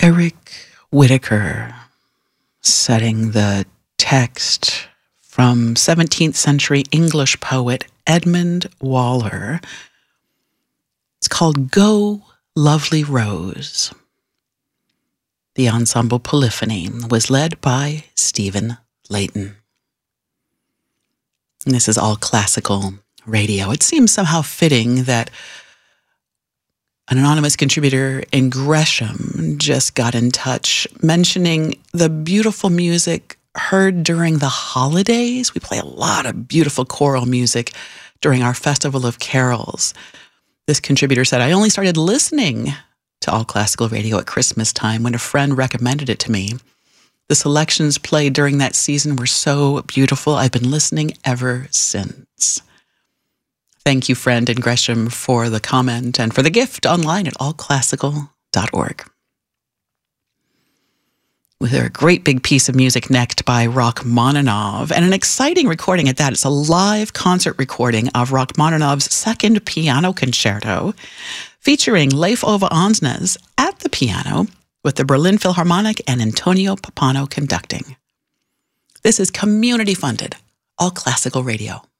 Eric Whitacre, setting the text from 17th century English poet Edmund Waller. It's called Go, Lovely Rose. The ensemble Polyphony was led by Stephen Layton. And this is all classical radio. It seems somehow fitting that an anonymous contributor in Gresham just got in touch mentioning the beautiful music heard during the holidays. We play a lot of beautiful choral music during our Festival of Carols. This contributor said, I only started listening to all classical radio at Christmas time when a friend recommended it to me. The selections played during that season were so beautiful. I've been listening ever since. Thank you, friend in Gresham, for the comment and for the gift online at allclassical.org. With a great big piece of music next by Rachmaninoff, and an exciting recording at that. It's a live concert recording of Rachmaninoff's second piano concerto, featuring Leif Ove Ansnes at the piano, with the Berlin Philharmonic and Antonio Pappano conducting. This is community-funded, All Classical Radio.